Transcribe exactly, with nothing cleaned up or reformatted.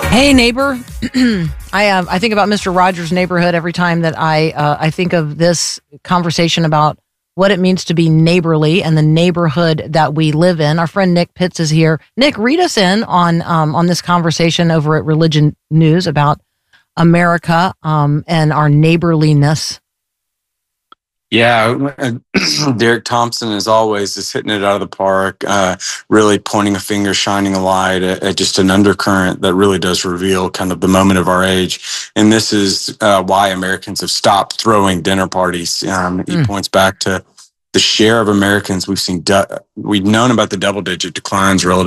Hey, neighbor. I uh, I think about Mister Rogers' Neighborhood every time that I uh, I think of this conversation about what it means to be neighborly and the neighborhood that we live in. Our friend Nick Pitts is here. Nick, read us in on um, on this conversation over at Religion News about America um, and our neighborliness. Yeah, Derek Thompson, as always, is hitting it out of the park, uh, really pointing a finger, shining a light at, at just an undercurrent that really does reveal kind of the moment of our age. And this is uh, why Americans have stopped throwing dinner parties. Um, he Mm. points back to the share of Americans we've seen, du- we've known about the double digit declines relative